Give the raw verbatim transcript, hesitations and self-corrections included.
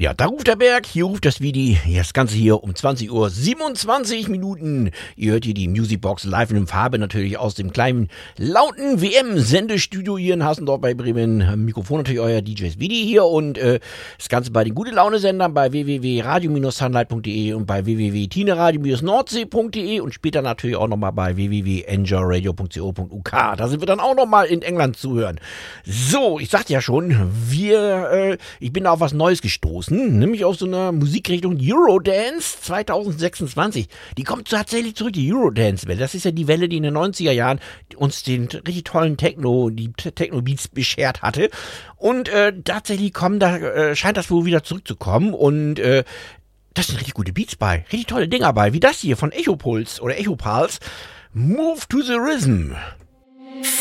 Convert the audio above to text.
Ja, da ruft der Berg, hier ruft das Vidi. Das Ganze hier um zwanzig Uhr siebenundzwanzig Minuten. Ihr hört hier die Musicbox live in Farbe, natürlich aus dem kleinen, lauten W M-Sendestudio hier in Hassendorf bei Bremen. Am Mikrofon natürlich euer D J Vidi hier und äh, das Ganze bei den Gute-Laune-Sendern bei w w w punkt radio Bindestrich sunlight punkt d e und bei w w w punkt tineradio Bindestrich nordsee punkt d e und später natürlich auch nochmal bei w w w punkt enjoy radio punkt co punkt u k. Da sind wir dann auch nochmal in England zu hören. So, ich sagte ja schon, wir, äh, ich bin da auf was Neues gestoßen. Nämlich auf so einer Musikrichtung Eurodance zwanzig sechsundzwanzig. Die kommt tatsächlich zurück, die Eurodance-Welle. Das ist ja die Welle, die in den neunziger Jahren uns den richtig tollen Techno, die Techno-Beats beschert hatte. Und äh, tatsächlich kommen da, äh, scheint das wohl wieder zurückzukommen. Und äh, das sind richtig gute Beats bei, richtig tolle Dinger bei, wie das hier von Echo Pulse oder Echo Pulse. Move to the Rhythm.